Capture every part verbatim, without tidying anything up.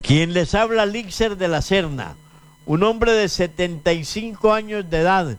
Quien les habla, Líxer de la Serna, un hombre de setenta y cinco años de edad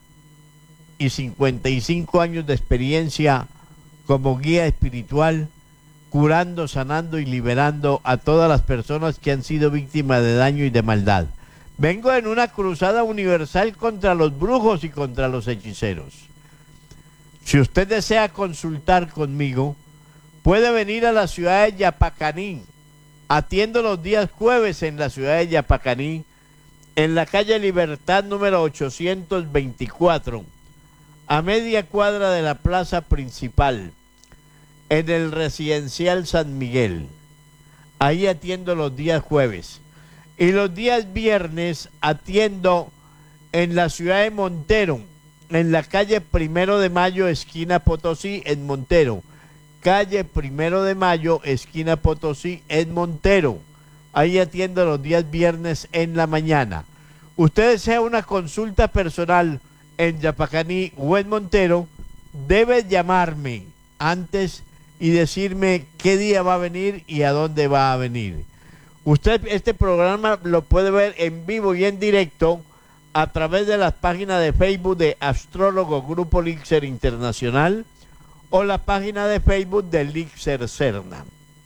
y cincuenta y cinco años de experiencia como guía espiritual, curando, sanando y liberando a todas las personas que han sido víctimas de daño y de maldad. Vengo en una cruzada universal contra los brujos y contra los hechiceros. Si usted desea consultar conmigo, puede venir a la ciudad de Yapacaní. Atiendo los días jueves en la ciudad de Yapacaní, en la calle Libertad número ochocientos veinticuatro, a media cuadra de la plaza principal, en el residencial San Miguel. Ahí atiendo los días jueves. Y los días viernes atiendo en la ciudad de Montero, en la calle Primero de Mayo, esquina Potosí, en Montero. Calle Primero de Mayo, esquina Potosí, en Montero. Ahí atiendo los días viernes en la mañana. Usted desea una consulta personal en Yapacaní o en Montero, debe llamarme antes y decirme qué día va a venir y a dónde va a venir. Usted este programa lo puede ver en vivo y en directo a través de las páginas de Facebook de Astrólogo Grupo Líxer Internacional o la página de Facebook de Líxer Serna.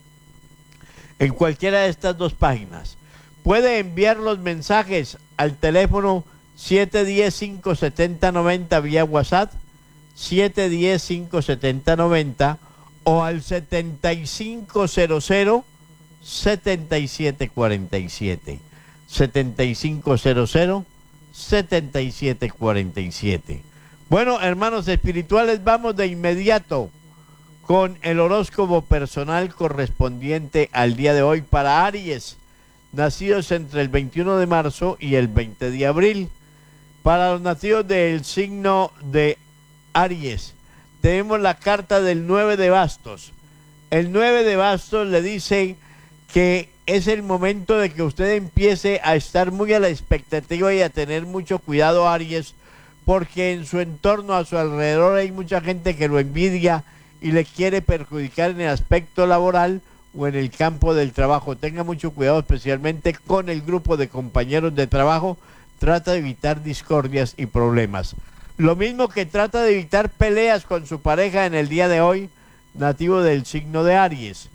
En cualquiera de estas dos páginas. Puede enviar los mensajes al teléfono siete uno cero, cinco siete cero, nueve cero vía WhatsApp, siete uno cero, cinco siete cero, nueve cero, o al setenta y cinco cero cero, setenta y siete cuarenta y siete. setenta y cinco cero cero, setenta y siete cuarenta y siete. Bueno, hermanos espirituales, vamos de inmediato con el horóscopo personal correspondiente al día de hoy para Aries, nacidos entre el veintiuno de marzo y el veinte de abril. Para los nacidos del signo de Aries, tenemos la carta del nueve de bastos. El nueve de bastos le dice que es el momento de que usted empiece a estar muy a la expectativa y a tener mucho cuidado, Aries, porque en su entorno, a su alrededor, hay mucha gente que lo envidia y le quiere perjudicar en el aspecto laboral o en el campo del trabajo. Tenga mucho cuidado, especialmente con el grupo de compañeros de trabajo. Trata de evitar discordias y problemas. Lo mismo que trata de evitar peleas con su pareja en el día de hoy, nativo del signo de Aries.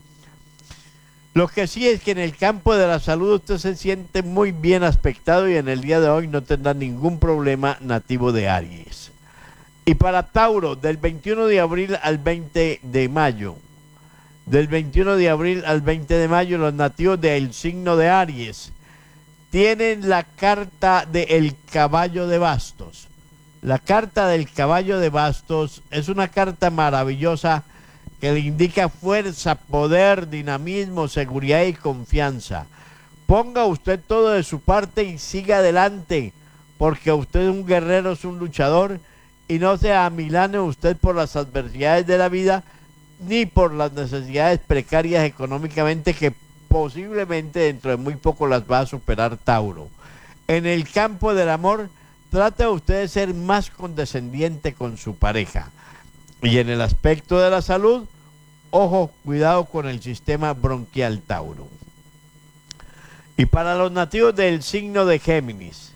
Lo que sí es que en el campo de la salud usted se siente muy bien aspectado y en el día de hoy no tendrá ningún problema, nativo de Aries. Y para Tauro, del veintiuno de abril al veinte de mayo, del veintiuno de abril al veinte de mayo, los nativos del signo de Aries tienen la carta del caballo de bastos. La carta del caballo de bastos es una carta maravillosa que le indica fuerza, poder, dinamismo, seguridad y confianza. Ponga usted todo de su parte y siga adelante, porque usted es un guerrero, es un luchador, y no se amilane usted por las adversidades de la vida, ni por las necesidades precarias económicamente que posiblemente dentro de muy poco las va a superar Tauro. En el campo del amor, trate usted de ser más condescendiente con su pareja. Y en el aspecto de la salud, ojo, cuidado con el sistema bronquial, Tauro. Y para los nativos del signo de Géminis,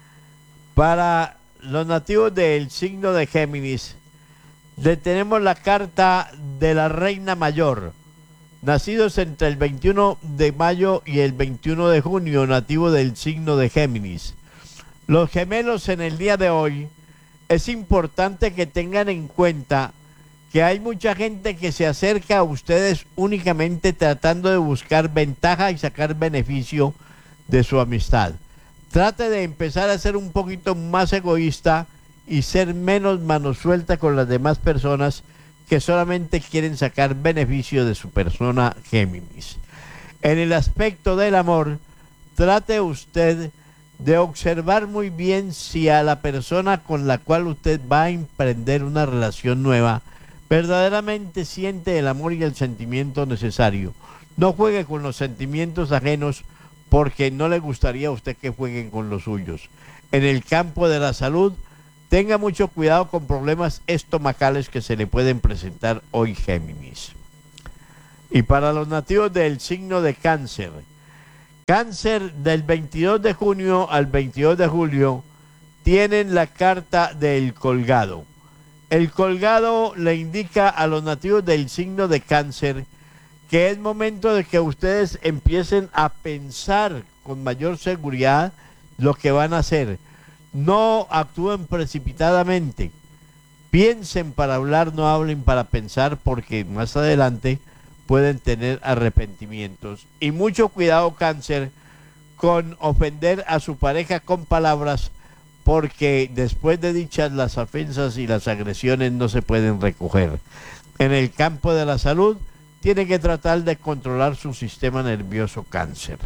para los nativos del signo de Géminis, le tenemos la carta de la Reina Mayor, nacidos entre el veintiuno de mayo y el veintiuno de junio, nativo del signo de Géminis. Los gemelos en el día de hoy, es importante que tengan en cuenta que hay mucha gente que se acerca a ustedes únicamente tratando de buscar ventaja y sacar beneficio de su amistad. Trate de empezar a ser un poquito más egoísta y ser menos mano suelta con las demás personas que solamente quieren sacar beneficio de su persona, Géminis. En el aspecto del amor, trate usted de observar muy bien si a la persona con la cual usted va a emprender una relación nueva verdaderamente siente el amor y el sentimiento necesario. No juegue con los sentimientos ajenos porque no le gustaría a usted que jueguen con los suyos. En el campo de la salud, tenga mucho cuidado con problemas estomacales que se le pueden presentar hoy, Géminis. Y para los nativos del signo de Cáncer, Cáncer del veintidós de junio al veintidós de julio tienen la carta del colgado. El colgado le indica a los nativos del signo de Cáncer que es momento de que ustedes empiecen a pensar con mayor seguridad lo que van a hacer. No actúen precipitadamente. Piensen para hablar, no hablen para pensar, porque más adelante pueden tener arrepentimientos. Y mucho cuidado, Cáncer, con ofender a su pareja con palabras, porque después de dichas las ofensas y las agresiones no se pueden recoger. En el campo de la salud, tiene que tratar de controlar su sistema nervioso, Cáncer.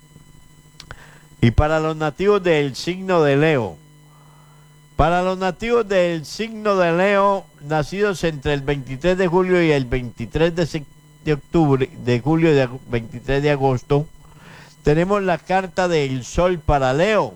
Y para los nativos del signo de Leo, para los nativos del signo de Leo, nacidos entre el veintitrés de julio y el veintitrés de octubre, de julio y veintitrés de agosto, tenemos la carta del sol para Leo.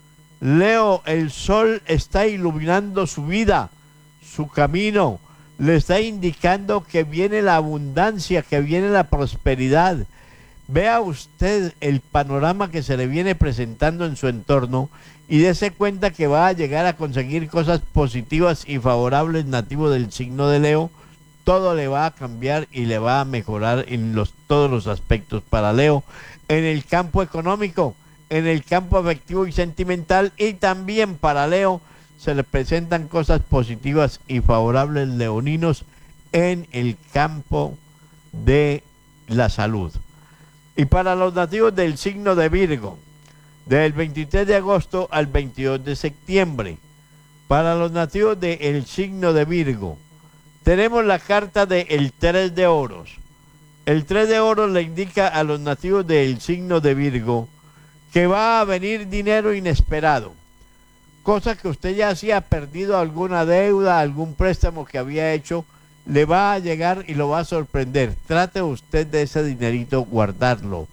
Leo, el sol está iluminando su vida, su camino, le está indicando que viene la abundancia, que viene la prosperidad. Vea usted el panorama que se le viene presentando en su entorno y dése cuenta que va a llegar a conseguir cosas positivas y favorables, nativo del signo de Leo. Todo le va a cambiar y le va a mejorar en los, todos los aspectos para Leo, en el campo económico, en el campo afectivo y sentimental, y también para Leo se le presentan cosas positivas y favorables leoninos en el campo de la salud. Y para los nativos del signo de Virgo, del veintitrés de agosto al veintidós de septiembre, para los nativos del signo de Virgo, tenemos la carta del tres de oros. El tres de oros le indica a los nativos del signo de Virgo que va a venir dinero inesperado, cosa que usted ya hacía perdido alguna deuda, algún préstamo que había hecho, le va a llegar y lo va a sorprender. Trate usted de ese dinerito, guardarlo,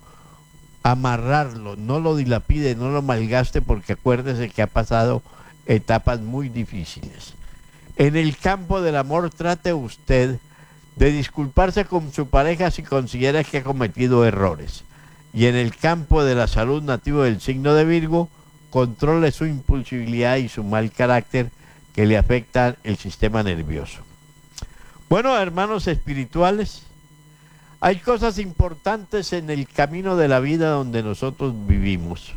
amarrarlo, no lo dilapide, no lo malgaste, porque acuérdese que ha pasado etapas muy difíciles. En el campo del amor, trate usted de disculparse con su pareja si considera que ha cometido errores. Y en el campo de la salud, nativo del signo de Virgo, controle su impulsividad y su mal carácter que le afectan el sistema nervioso. Bueno, hermanos espirituales, hay cosas importantes en el camino de la vida donde nosotros vivimos,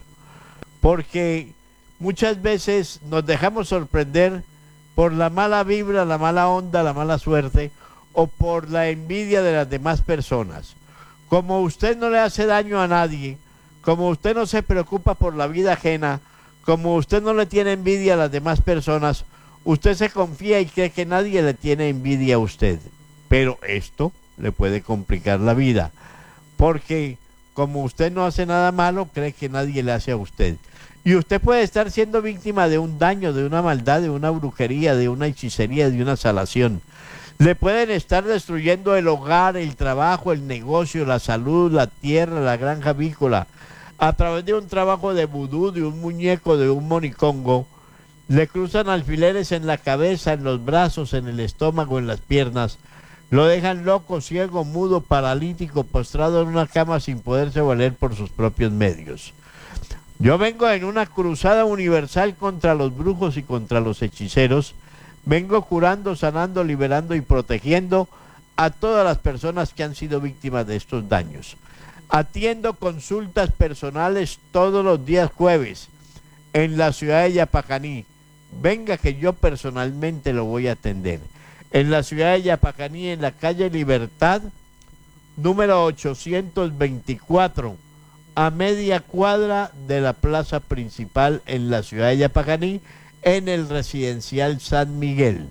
porque muchas veces nos dejamos sorprender por la mala vibra, la mala onda, la mala suerte, o por la envidia de las demás personas. Como usted no le hace daño a nadie, como usted no se preocupa por la vida ajena, como usted no le tiene envidia a las demás personas, usted se confía y cree que nadie le tiene envidia a usted. Pero esto le puede complicar la vida, porque como usted no hace nada malo, cree que nadie le hace a usted. Y usted puede estar siendo víctima de un daño, de una maldad, de una brujería, de una hechicería, de una salación. Le pueden estar destruyendo el hogar, el trabajo, el negocio, la salud, la tierra, la granja avícola. A través de un trabajo de vudú, de un muñeco, de un monicongo, le cruzan alfileres en la cabeza, en los brazos, en el estómago, en las piernas. Lo dejan loco, ciego, mudo, paralítico, postrado en una cama sin poderse valer por sus propios medios. Yo vengo en una cruzada universal contra los brujos y contra los hechiceros. Vengo curando, sanando, liberando y protegiendo a todas las personas que han sido víctimas de estos daños. Atiendo consultas personales todos los días jueves en la ciudad de Yapacaní. Venga que yo personalmente lo voy a atender. En la ciudad de Yapacaní, en la calle Libertad, número ochocientos veinticuatro, a media cuadra de la plaza principal en la ciudad de Yapacaní, en el residencial San Miguel.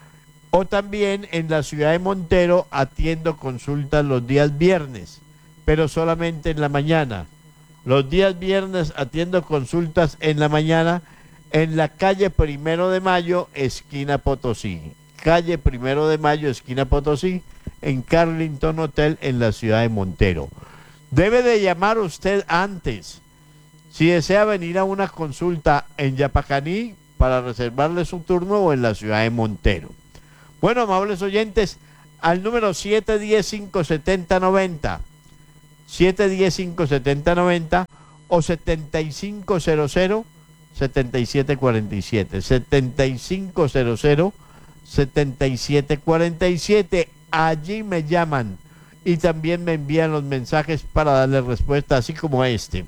O también en la ciudad de Montero atiendo consultas los días viernes, pero solamente en la mañana. Los días viernes atiendo consultas en la mañana en la calle Primero de Mayo, esquina Potosí. Calle Primero de Mayo, esquina Potosí, en Carlington Hotel, en la ciudad de Montero. Debe de llamar usted antes si desea venir a una consulta en Yapacaní para reservarle su turno, o en la ciudad de Montero. Bueno, amables oyentes, al número siete uno cero, cinco siete cero, nueve cero, siete uno cero, cinco siete cero, nueve cero o setenta y cinco cero cero, setenta y siete cuarenta y siete. setenta y cinco cero cero, setenta y siete cuarenta y siete. Allí me llaman y también me envían los mensajes para darles respuesta, así como a este.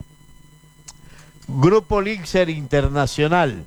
Grupo Elixir Internacional.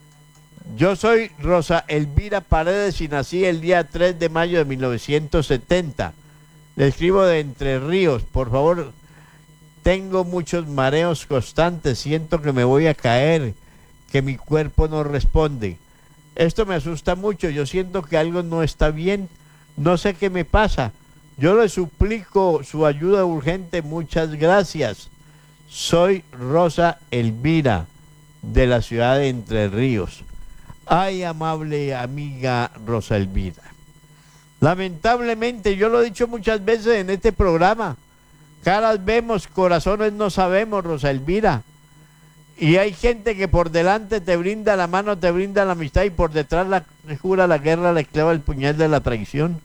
Yo soy Rosa Elvira Paredes y nací el día tres de mayo de mil novecientos setenta. Le escribo de Entre Ríos. Por favor, tengo muchos mareos constantes, siento que me voy a caer, que mi cuerpo no responde. Esto me asusta mucho, yo siento que algo no está bien, no sé qué me pasa. Yo le suplico su ayuda urgente, muchas gracias. Soy Rosa Elvira, de la ciudad de Entre Ríos. Ay, amable amiga Rosa Elvira. Lamentablemente, yo lo he dicho muchas veces en este programa, caras vemos, corazones no sabemos, Rosa Elvira. Y hay gente que por delante te brinda la mano, te brinda la amistad y por detrás la jura la guerra, le clava el puñal de la traición.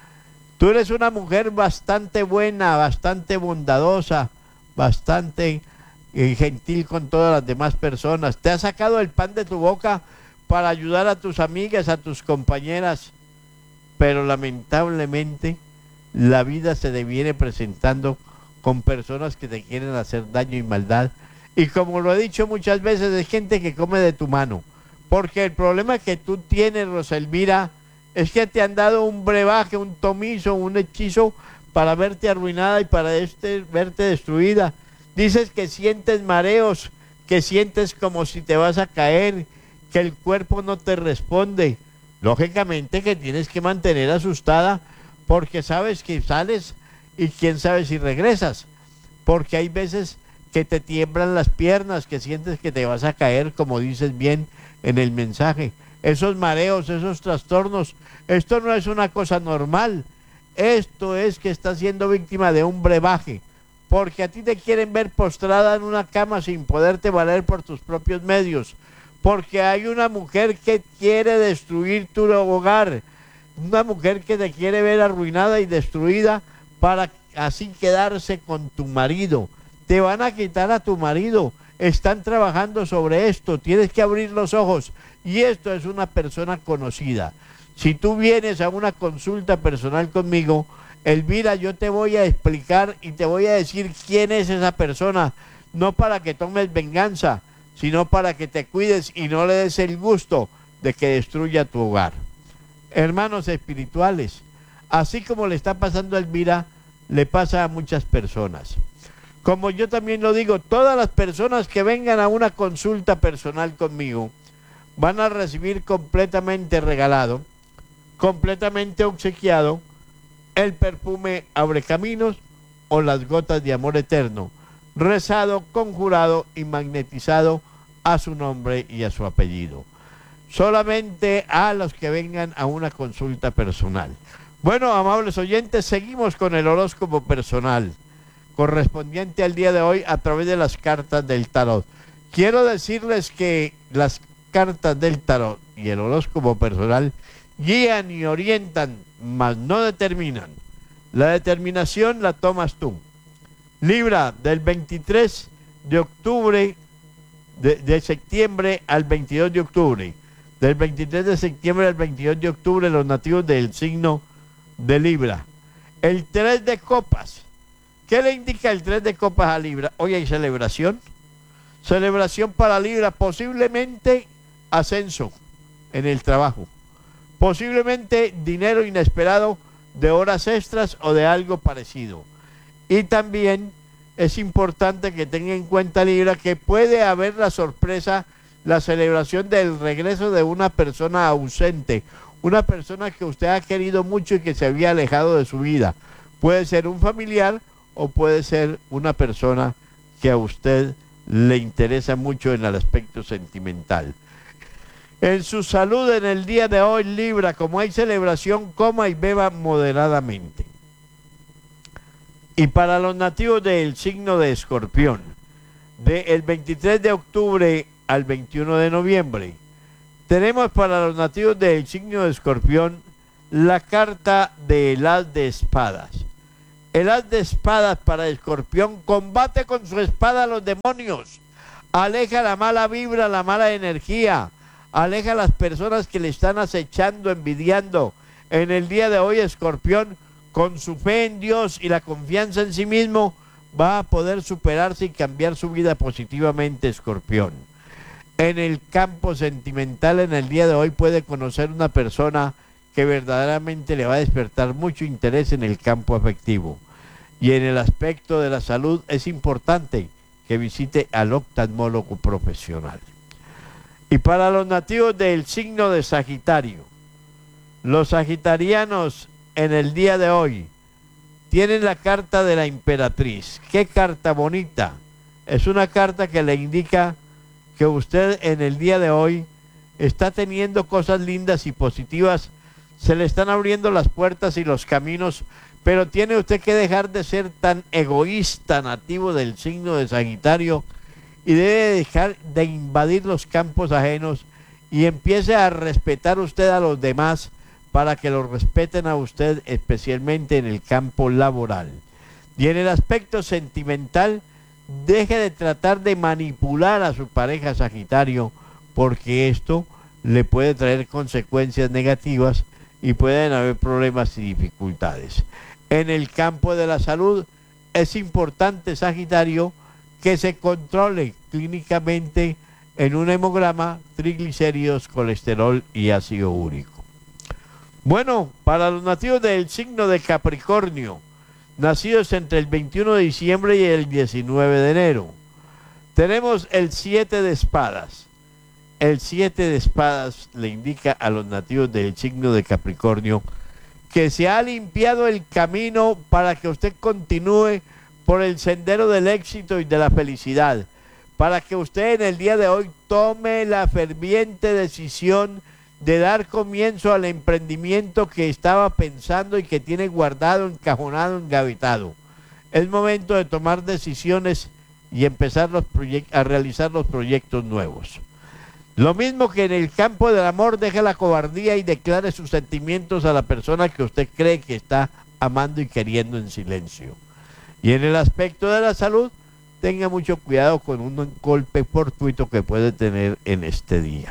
Tú eres una mujer bastante buena, bastante bondadosa, bastante eh, gentil con todas las demás personas. Te has sacado el pan de tu boca para ayudar a tus amigas, a tus compañeras, pero lamentablemente la vida se te viene presentando con personas que te quieren hacer daño y maldad. Y como lo he dicho muchas veces, es gente que come de tu mano. Porque el problema que tú tienes, Rosa Elvira, es que te han dado un brebaje, un tomizo, un hechizo para verte arruinada y para este, verte destruida. Dices que sientes mareos, que sientes como si te vas a caer, que el cuerpo no te responde. Lógicamente que tienes que mantener asustada porque sabes que sales y quién sabe si regresas. Porque hay veces que te tiemblan las piernas, que sientes que te vas a caer, como dices bien en el mensaje. Esos mareos, esos trastornos, esto no es una cosa normal. Esto es que estás siendo víctima de un brebaje, porque a ti te quieren ver postrada en una cama sin poderte valer por tus propios medios, porque hay una mujer que quiere destruir tu hogar, una mujer que te quiere ver arruinada y destruida para así quedarse con tu marido. Te van a quitar a tu marido, están trabajando sobre esto, tienes que abrir los ojos, y esto es una persona conocida. Si tú vienes a una consulta personal conmigo, Elvira, yo te voy a explicar y te voy a decir quién es esa persona, no para que tomes venganza, sino para que te cuides y no le des el gusto de que destruya tu hogar. Hermanos espirituales, así como le está pasando a Elvira, le pasa a muchas personas. Como yo también lo digo, todas las personas que vengan a una consulta personal conmigo van a recibir completamente regalado, completamente obsequiado, el perfume Abre Caminos o las gotas de amor eterno, rezado, conjurado y magnetizado a su nombre y a su apellido. Solamente a los que vengan a una consulta personal. Bueno, amables oyentes, seguimos con el horóscopo personal correspondiente al día de hoy a través de las cartas del tarot. Quiero decirles que las cartas del tarot y el horóscopo personal guían y orientan, mas no determinan. La determinación la tomas tú. Libra, del veintitrés de octubre, de, de septiembre al veintidós de octubre. Del veintitrés de septiembre al veintidós de octubre, los nativos del signo de Libra. El tres de copas. ¿Qué le indica el tres de copas a Libra? Hoy hay celebración. Celebración para Libra, posiblemente ascenso en el trabajo. Posiblemente dinero inesperado de horas extras o de algo parecido. Y también es importante que tenga en cuenta, Libra, que puede haber la sorpresa, la celebración del regreso de una persona ausente, una persona que usted ha querido mucho y que se había alejado de su vida. Puede ser un familiar o puede ser una persona que a usted le interesa mucho en el aspecto sentimental. En su salud en el día de hoy, Libra, como hay celebración, coma y beba moderadamente. Y para los nativos del signo de Escorpión, del veintitrés de octubre al veintiuno de noviembre, tenemos para los nativos del signo de Escorpión la carta del As de Espadas. El as de espadas para Escorpión combate con su espada a los demonios, aleja la mala vibra, la mala energía, aleja a las personas que le están acechando, envidiando. En el día de hoy, Escorpión, con su fe en Dios y la confianza en sí mismo, va a poder superarse y cambiar su vida positivamente, Escorpión. En el campo sentimental, en el día de hoy, puede conocer una persona que verdaderamente le va a despertar mucho interés en el campo afectivo. Y en el aspecto de la salud, es importante que visite al oftalmólogo profesional. Y para los nativos del signo de Sagitario, los sagitarianos en el día de hoy tienen la carta de la emperatriz. ¡Qué carta bonita! Es una carta que le indica que usted en el día de hoy está teniendo cosas lindas y positivas, se le están abriendo las puertas y los caminos, pero tiene usted que dejar de ser tan egoísta, nativo del signo de Sagitario, y debe dejar de invadir los campos ajenos y empiece a respetar usted a los demás para que lo respeten a usted, especialmente en el campo laboral. Y en el aspecto sentimental, deje de tratar de manipular a su pareja Sagitario, porque esto le puede traer consecuencias negativas y pueden haber problemas y dificultades. En el campo de la salud, es importante, Sagitario, que se controle clínicamente en un hemograma triglicéridos, colesterol y ácido úrico. Bueno, para los nativos del signo de Capricornio, nacidos entre el veintiuno de diciembre y el diecinueve de enero, tenemos el siete de espadas. El siete de espadas le indica a los nativos del signo de Capricornio que se ha limpiado el camino para que usted continúe por el sendero del éxito y de la felicidad, para que usted en el día de hoy tome la ferviente decisión de dar comienzo al emprendimiento que estaba pensando y que tiene guardado, encajonado, engavetado. Es momento de tomar decisiones y empezar los a realizar los proyectos nuevos. Lo mismo que en el campo del amor, deje la cobardía y declare sus sentimientos a la persona que usted cree que está amando y queriendo en silencio. Y en el aspecto de la salud, tenga mucho cuidado con un golpe fortuito que puede tener en este día.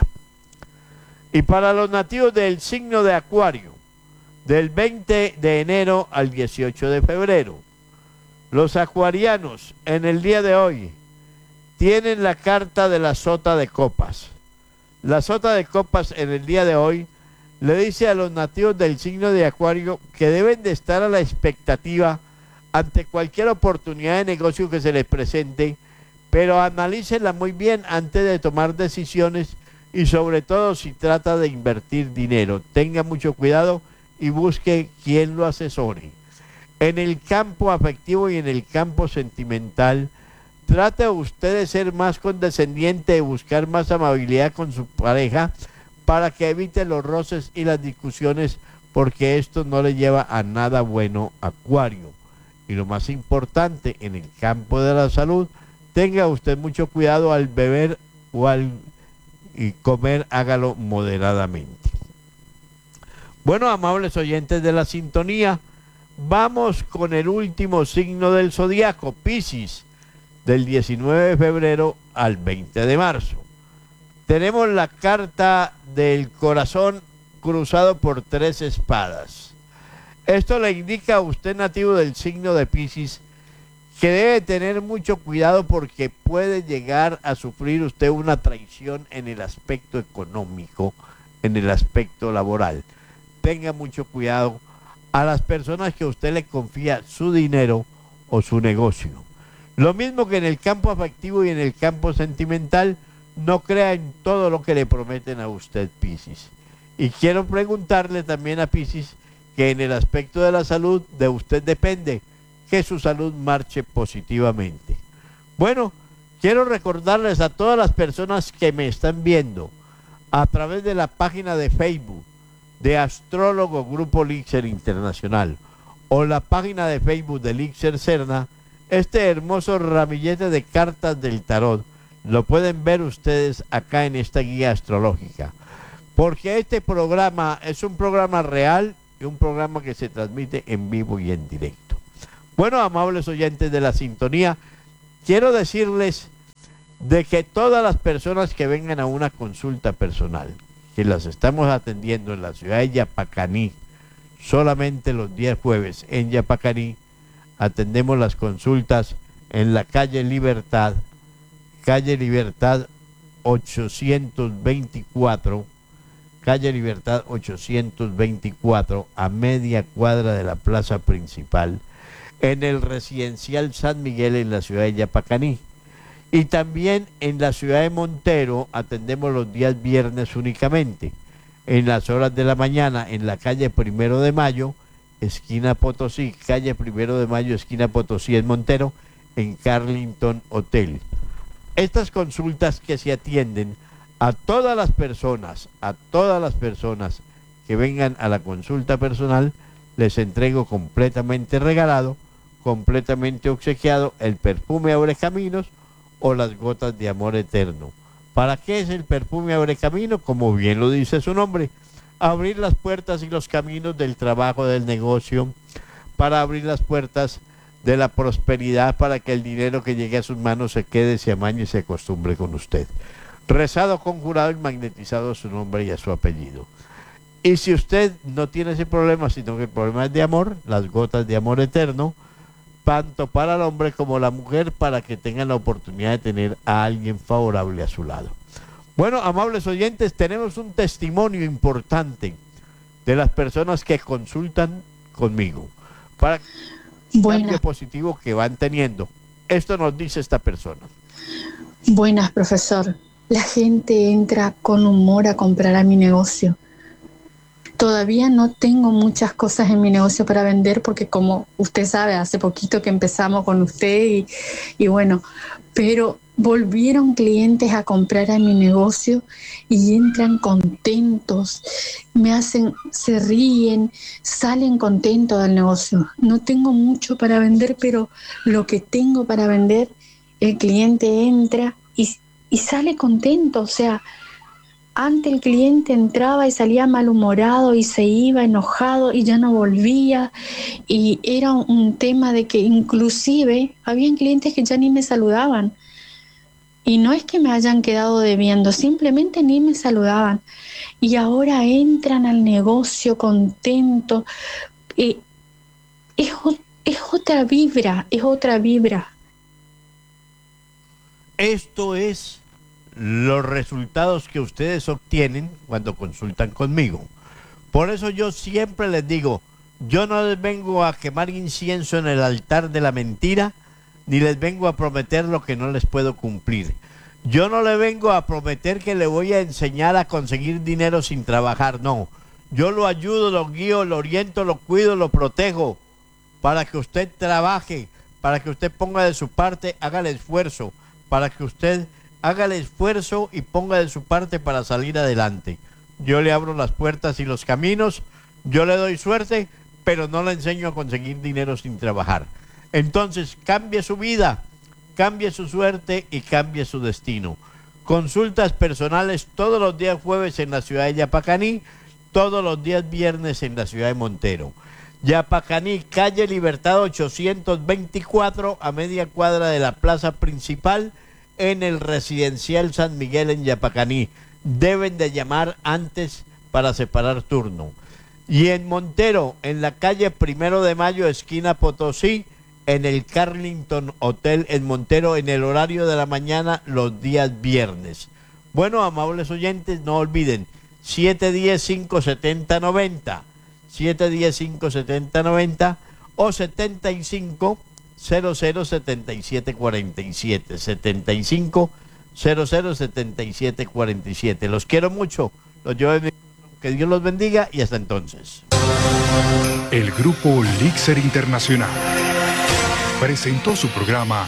Y para los nativos del signo de Acuario, del veinte de enero al dieciocho de febrero, los acuarianos en el día de hoy tienen la carta de la sota de copas. La sota de copas en el día de hoy le dice a los nativos del signo de Acuario que deben de estar a la expectativa ante cualquier oportunidad de negocio que se les presente, pero analícenla muy bien antes de tomar decisiones y sobre todo si trata de invertir dinero. Tenga mucho cuidado y busque quien lo asesore. En el campo afectivo y en el campo sentimental, trate usted de ser más condescendiente, de buscar más amabilidad con su pareja para que evite los roces y las discusiones, porque esto no le lleva a nada bueno, Acuario. Y lo más importante, en el campo de la salud, tenga usted mucho cuidado al beber o al y comer, hágalo moderadamente. Bueno, amables oyentes de la sintonía, vamos con el último signo del zodiaco, Piscis, del diecinueve de febrero al veinte de marzo. Tenemos la carta del corazón cruzado por tres espadas. Esto le indica a usted, nativo del signo de Piscis, que debe tener mucho cuidado porque puede llegar a sufrir usted una traición en el aspecto económico, en el aspecto laboral. Tenga mucho cuidado a las personas que usted le confía su dinero o su negocio. Lo mismo que en el campo afectivo y en el campo sentimental, no crea en todo lo que le prometen a usted, Piscis. Y quiero preguntarle también a Piscis que en el aspecto de la salud de usted depende que su salud marche positivamente. Bueno, quiero recordarles a todas las personas que me están viendo a través de la página de Facebook de Astrólogo Grupo Lixer Internacional o la página de Facebook de Lixer Serna, este hermoso ramillete de cartas del tarot lo pueden ver ustedes acá en esta guía astrológica, porque este programa es un programa real y un programa que se transmite en vivo y en directo. Bueno, amables oyentes de la sintonía, quiero decirles de que todas las personas que vengan a una consulta personal, que las estamos atendiendo en la ciudad de Yapacaní, solamente los días jueves en Yapacaní, atendemos las consultas en la calle Libertad, calle Libertad ochocientos veinticuatro, calle Libertad ochocientos veinticuatro, a media cuadra de la plaza principal, en el residencial San Miguel en la ciudad de Yapacaní. Y también en la ciudad de Montero atendemos los días viernes únicamente, en las horas de la mañana, en la calle Primero de Mayo, esquina Potosí, calle Primero de Mayo, esquina Potosí en Montero, en Carlington Hotel. Estas consultas que se atienden a todas las personas, a todas las personas que vengan a la consulta personal, les entrego completamente regalado, completamente obsequiado el perfume Abre Caminos o las gotas de amor eterno. ¿Para qué es el perfume Abre Camino? Como bien lo dice su nombre, abrir las puertas y los caminos del trabajo, del negocio, para abrir las puertas de la prosperidad, para que el dinero que llegue a sus manos se quede, se amañe y se acostumbre con usted. Rezado, conjurado y magnetizado a su nombre y a su apellido. Y si usted no tiene ese problema, sino que el problema es de amor, las gotas de amor eterno, tanto para el hombre como la mujer, para que tengan la oportunidad de tener a alguien favorable a su lado. Bueno, amables oyentes, tenemos un testimonio importante de las personas que consultan conmigo para el cambio positivo que van teniendo. Esto nos dice esta persona. Buenas, profesor. La gente entra con humor a comprar a mi negocio. Todavía no tengo muchas cosas en mi negocio para vender porque, como usted sabe, hace poquito que empezamos con usted y, y bueno, pero volvieron clientes a comprar a mi negocio y entran contentos, me hacen, se ríen, salen contentos del negocio. No tengo mucho para vender, pero lo que tengo para vender, el cliente entra y, y sale contento. O sea, antes el cliente entraba y salía malhumorado y se iba enojado y ya no volvía, y era un tema de que inclusive habían clientes que ya ni me saludaban, y no es que me hayan quedado debiendo, simplemente ni me saludaban, y ahora entran al negocio contentos. Eh, es, es otra vibra, es otra vibra. Esto es los resultados que ustedes obtienen cuando consultan conmigo. Por eso yo siempre les digo, yo no les vengo a quemar incienso en el altar de la mentira, ni les vengo a prometer lo que no les puedo cumplir. Yo no le vengo a prometer que le voy a enseñar a conseguir dinero sin trabajar, no. Yo lo ayudo, lo guío, lo oriento, lo cuido, lo protejo, para que usted trabaje, para que usted ponga de su parte, haga el esfuerzo, para que usted haga el esfuerzo y ponga de su parte para salir adelante. Yo le abro las puertas y los caminos, yo le doy suerte, pero no le enseño a conseguir dinero sin trabajar. Entonces, cambie su vida, cambie su suerte y cambie su destino. Consultas personales todos los días jueves en la ciudad de Yapacaní, todos los días viernes en la ciudad de Montero. Yapacaní, calle Libertad ochocientos veinticuatro, a media cuadra de la plaza principal, en el residencial San Miguel en Yapacaní. Deben de llamar antes para separar turno. Y en Montero, en la calle Primero de Mayo, esquina Potosí, en el Carlington Hotel en Montero, en el horario de la mañana, los días viernes. Bueno, amables oyentes, no olviden, siete uno cero, cinco siete cero, noventa, siete uno cero, cinco siete cero, noventa o setenta y cinco cero cero setenta y siete cuarenta y siete, setenta y cinco cero cero setenta y siete cuarenta y siete. Los quiero mucho, los llevo en mi... que Dios los bendiga y hasta entonces. El Grupo Lixer Internacional presentó su programa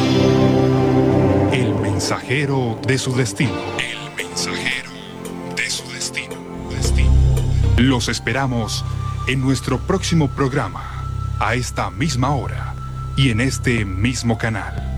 El Mensajero de su Destino. El Mensajero de su Destino. Destino. Los esperamos en nuestro próximo programa, a esta misma hora y en este mismo canal.